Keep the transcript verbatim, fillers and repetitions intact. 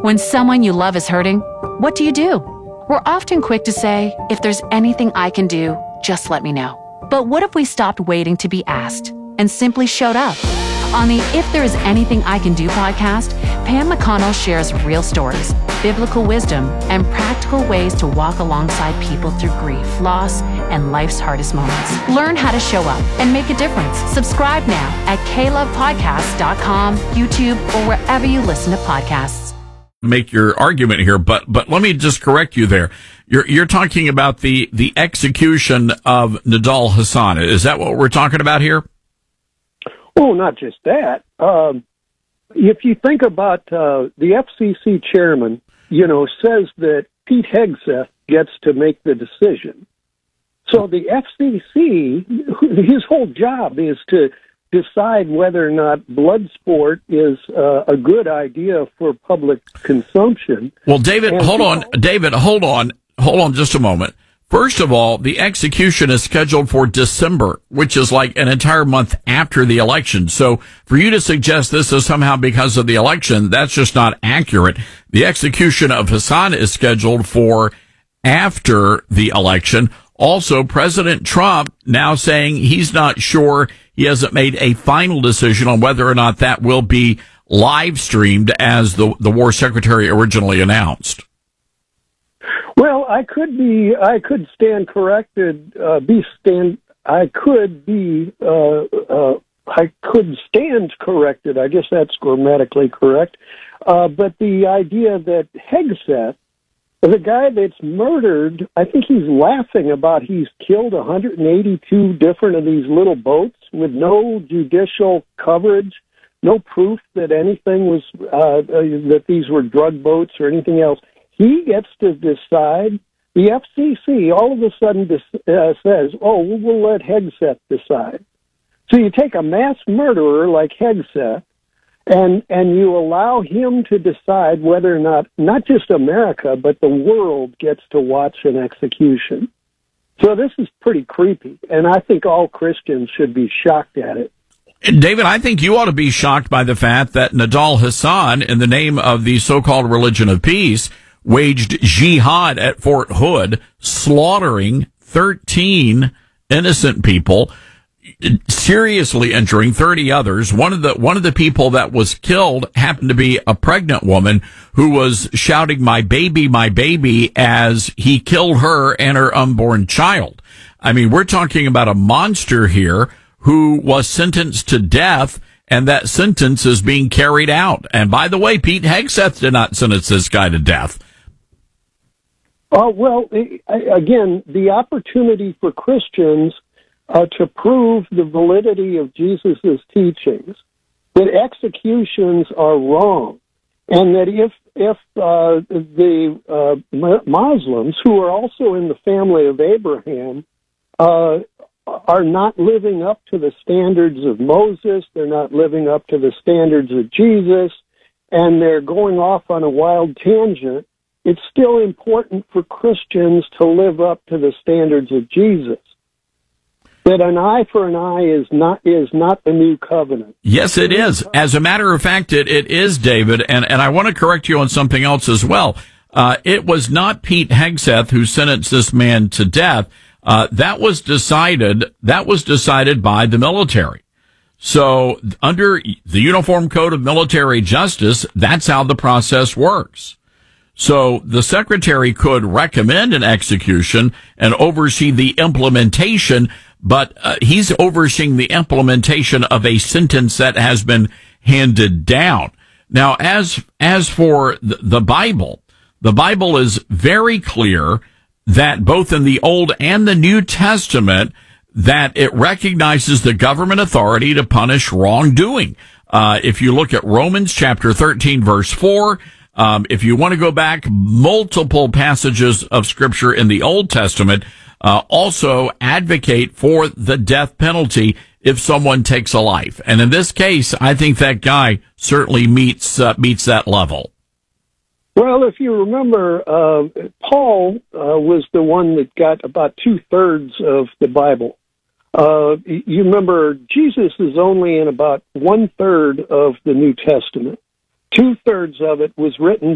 When someone you love is hurting, what do you do? We're often quick to say, if there's anything I can do, just let me know. But what if we stopped waiting to be asked and simply showed up? On the If There Is Anything I Can Do podcast, Pam McConnell shares real stories, biblical wisdom, and practical ways to walk alongside people through grief, loss, and life's hardest moments. Learn how to show up and make a difference. Subscribe now at k love podcast dot com, YouTube, or wherever you listen to podcasts. Make your argument here, but but let me just correct you there. You're you're talking about the the execution of Nidal Hasan. Is that what we're talking about here? Oh, not just that. Um, if you think about uh, the F C C chairman, you know, says that Pete Hegseth gets to make the decision. So the F C C, his whole job is to decide whether or not blood sport is uh, a good idea for public consumption. Well, David, and hold on. David, hold on. Hold on just a moment. First of all, the execution is scheduled for December, which is like an entire month after the election. So for you to suggest this is somehow because of the election, that's just not accurate. The execution of Hasan is scheduled for after the election. Also, President Trump now saying he's not sure, he hasn't made a final decision on whether or not that will be live streamed as the, the war secretary originally announced. Well, I could be, I could stand corrected, uh, be stand, I could be, uh, uh, I could stand corrected. I guess that's grammatically correct. Uh, but the idea that Hegseth, the guy that's murdered, I think he's laughing about he's killed one hundred eighty-two different of these little boats with no judicial coverage, no proof that anything was, uh, uh that these were drug boats or anything else. He gets to decide. The F C C all of a sudden uh, says, oh, we'll let Hegseth decide. So you take a mass murderer like Hegseth, and and you allow him to decide whether or not, not just America, but the world gets to watch an execution. So this is pretty creepy, and I think all Christians should be shocked at it. David, I think you ought to be shocked by the fact that Nidal Hasan, in the name of the so-called religion of peace, waged jihad at Fort Hood, slaughtering thirteen innocent people, seriously injuring thirty others. One of the one of the people that was killed happened to be a pregnant woman who was shouting, "My baby, my baby," as he killed her and her unborn child. I mean, we're talking about a monster here who was sentenced to death, and that sentence is being carried out. And by the way, Pete Hegseth did not sentence this guy to death. Oh, well, again, the opportunity for Christians uh, to prove the validity of Jesus' teachings, that executions are wrong, and that if if uh, the uh, Muslims, who are also in the family of Abraham, uh, are not living up to the standards of Moses, they're not living up to the standards of Jesus, and they're going off on a wild tangent, it's still important for Christians to live up to the standards of Jesus. That an eye for an eye is not is not the new covenant. Yes, it is. As a matter of fact, it, it is, David, and, and I want to correct you on something else as well. Uh, it was not Pete Hegseth who sentenced this man to death. Uh, that was decided, that was decided by the military. So under the Uniform Code of Military Justice, that's how the process works. So the secretary could recommend an execution and oversee the implementation, but uh, he's overseeing the implementation of a sentence that has been handed down. Now, as, as for the, the Bible, the Bible is very clear that both in the Old and the New Testament, that it recognizes the government authority to punish wrongdoing. Uh, if you look at Romans chapter thirteen, verse four, um, if you want to go back, multiple passages of scripture in the Old Testament, uh, also advocate for the death penalty if someone takes a life. And in this case, I think that guy certainly meets, uh, meets that level. Well, if you remember, uh, Paul uh, was the one that got about two-thirds of the Bible. Uh, you remember, Jesus is only in about one-third of the New Testament. Two-thirds of it was written